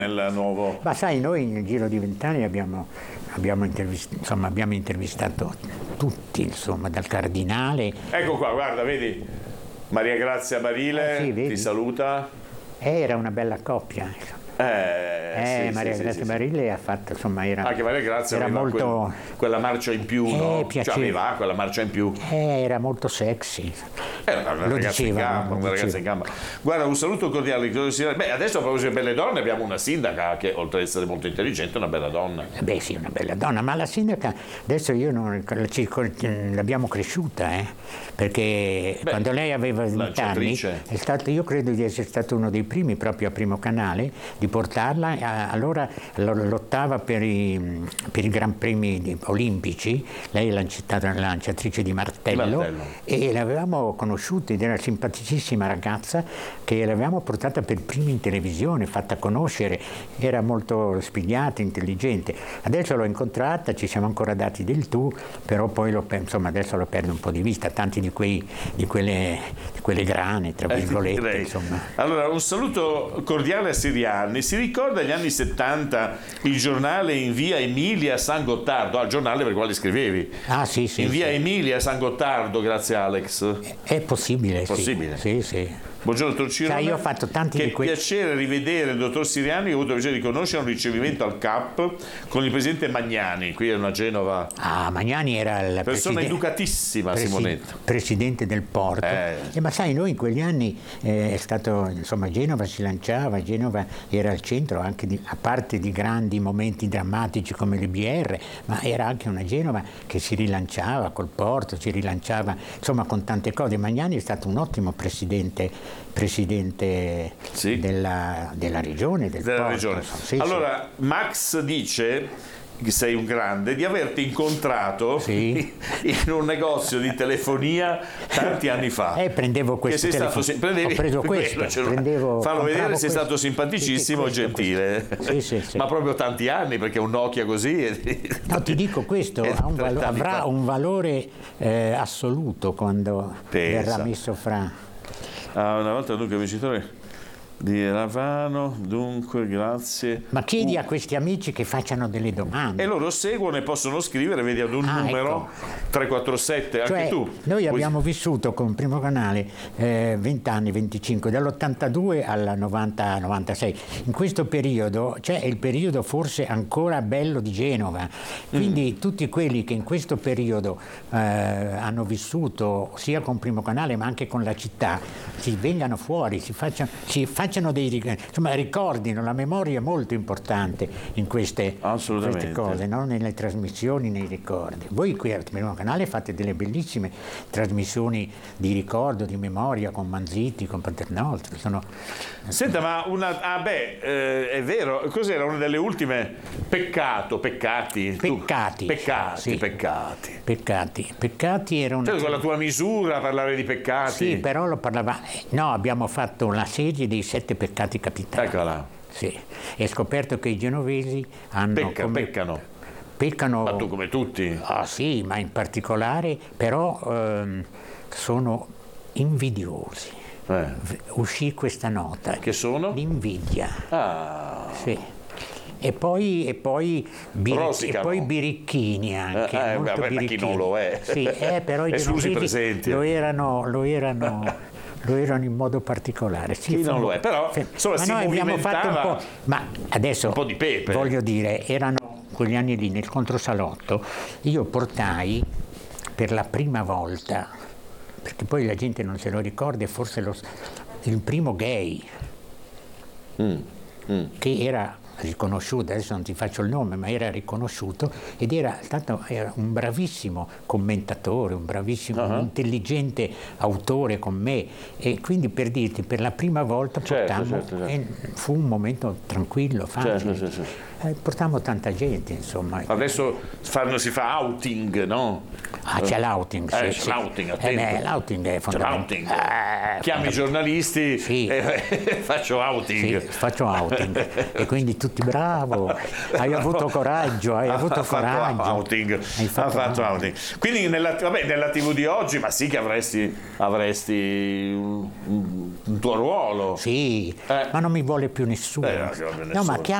nel nuovo... Ma sai, noi nel giro di 20 anni abbiamo intervistato tutti, insomma, dal cardinale. Ecco qua, guarda, vedi, Maria Grazia Barile sì, ti saluta. Era una bella coppia. Sì, Maria Grazia Barile ha fatto, insomma, anche Maria Grazia era aveva molto... quella marcia in più, no? Cioè aveva quella marcia in più. Era molto sexy. Era una ragazza in gamba. Guarda, un saluto cordiale. Beh, adesso a proposito di belle donne abbiamo una sindaca che, oltre ad essere molto intelligente, è una bella donna. Beh sì, una bella donna, ma la sindaca adesso l'abbiamo cresciuta, perché quando lei aveva 20 anni è stato, io credo di essere stato uno dei primi proprio a Primo Canale di portarla, allora lottava per i Gran Premi olimpici, lei è la lanciatrice di martello. E l'avevamo conosciuta ed era una simpaticissima ragazza che l'avevamo portata per primi in televisione, fatta conoscere, era molto spigliata, intelligente. Adesso l'ho incontrata, ci siamo ancora dati del tu, però poi adesso lo perdo un po' di vista, tanti di quelle grane, tra virgolette. Insomma. Allora, un saluto cordiale a Sirianni. Si ricorda negli anni 70 il giornale in via Emilia San Gottardo, al giornale per il quale scrivevi? Sì. In via Emilia San Gottardo, grazie Alex. È possibile, sì. Buongiorno dottor Cirone. Io ho fatto tanti che di questi. Piacere rivedere il dottor Sirianni, che ho avuto il piacere di conoscere un ricevimento al CAP con il presidente Magnani, qui a Genova. Magnani era la persona educatissima, Simonetta. Presidente del Porto. Ma sai, noi in quegli anni è stato, insomma, Genova si lanciava, Genova era al centro anche a parte di grandi momenti drammatici come le BR, ma era anche una Genova che si rilanciava col porto, si rilanciava, insomma, con tante cose. Magnani è stato un ottimo presidente della regione, della regione. Allora, Max dice che sei un grande, di averti incontrato in un negozio di telefonia tanti anni fa. Prendevo questo telefono. Ho preso questo. Farlo vedere, sei stato simpaticissimo e gentile. Sì. Ma proprio tanti anni, perché un Nokia così... No, ti dico, questo avrà un valore assoluto quando verrà messo fra... una volta dunque vincitore di Ravano, dunque grazie. Ma chiedi a questi amici che facciano delle domande. E loro seguono e possono scrivere, vedi, ad un numero 347, cioè, anche tu. Noi abbiamo vissuto con Primo Canale 20 anni, 25, dall'82 al 90-96. In questo periodo c'è il periodo forse ancora bello di Genova. Quindi tutti quelli che in questo periodo hanno vissuto sia con Primo Canale ma anche con la città, si vengano fuori, si facciano ricordino, la memoria è molto importante in queste cose, no? Nelle trasmissioni, nei ricordi. Voi qui al Primo Canale fate delle bellissime trasmissioni di ricordo, di memoria con Manzitti, con Paternostro. Senta, ma è vero, cos'era una delle ultime? Peccati era una... Cioè, con la tua misura parlare di peccati. Sì, però lo parlava... No, abbiamo fatto una serie dei 7 peccati capitali. Eccola. Sì, e scoperto che i genovesi hanno... Peccano... Ma tu come tutti? Sì, ma in particolare, però sono invidiosi. Uscì questa nota. Che sono? L'invidia. Sì. E poi birichini anche. Ma chi non lo è? Sì, però i genovesi lo erano in modo particolare. Sì, chi non lo è? Però insomma, ma noi abbiamo fatto un po'. Ma adesso un po' di pepe. Voglio dire, erano quegli anni lì nel controsalotto. Io portai per la prima volta, perché poi la gente non se lo ricorda, forse il primo gay che era riconosciuto, adesso non ti faccio il nome, ma era riconosciuto ed era un bravissimo commentatore, un bravissimo, intelligente autore con me, e quindi per dirti, per la prima volta portammo, fu un momento tranquillo, facile. Portammo tanta gente, insomma. Adesso si fa outing, no? c'è l'outing. C'è Sì. l'outing, L'outing è fondamentale. Chiami i giornalisti e faccio outing. Sì, faccio outing. E quindi tutti bravo, hai avuto coraggio, hai avuto coraggio. Ha fatto outing. Quindi nella TV di oggi, ma sì che avresti un tuo ruolo. Sì, ma non mi vuole più nessuno. Non ci vuole più No, ma nessuno.